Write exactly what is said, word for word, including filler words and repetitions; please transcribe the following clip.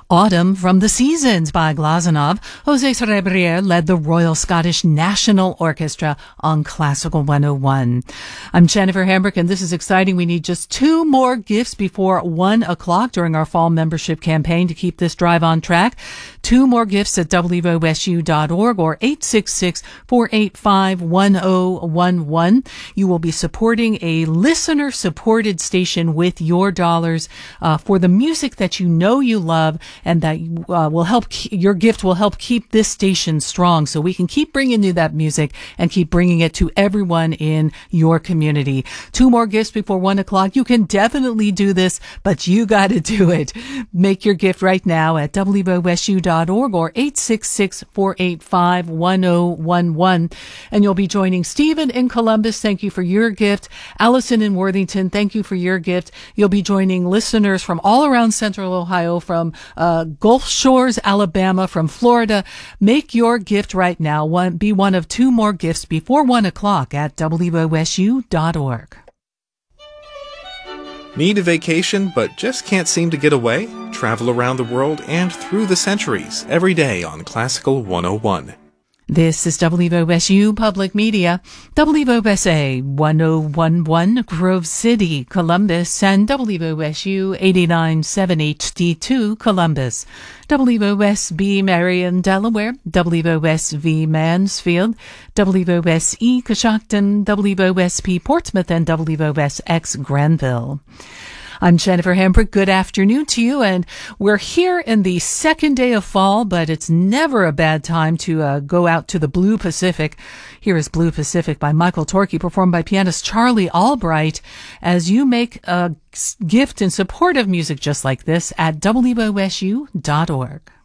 Autumn from the Seasons by Glazunov. Jose Cerebrier led the Royal Scottish National Orchestra on Classical one oh one. I'm Jennifer Hambrick, and this is exciting. We need just two more gifts before one o'clock during our fall membership campaign to keep this drive on track. Two more gifts at W O S U dot org or eight six six, four eight five, one oh one one. You will be supporting a listener-supported station with your dollars uh, for the music that you know you love, and that uh, will help, your gift will help keep this station strong so we can keep bringing you that music and keep bringing it to everyone in your community. Two more gifts before one o'clock. You can definitely do this, but you got to do it. Make your gift right now at W O S U dot org or eight six six, four eight five, one oh one one. And you'll be joining Stephen in Columbus. Thank you for your gift. Allison in Worthington, thank you for your gift. You'll be joining listeners from all around Central Ohio, from uh, Gulf Shores, Alabama, from Florida. Make your gift right now. One, be one of two more gifts before one o'clock at W O S U dot org. Need a vacation but just can't seem to get away? Travel around the world and through the centuries every day on Classical one oh one. This is W O S U Public Media, W O S A one oh one point one Grove City, Columbus, and W O S U eighty-nine point seven H D two Columbus, W O S B Marion, Delaware, W O S V Mansfield, W O S E Coshocton, W O S P Portsmouth, and W O S X Granville. I'm Jennifer Hambrick. Good afternoon to you, and we're here in the second day of fall, but it's never a bad time to uh, go out to the Blue Pacific. Here is Blue Pacific by Michael Torke, performed by pianist Charlie Albright, as you make a gift in support of music just like this at W O S U dot org.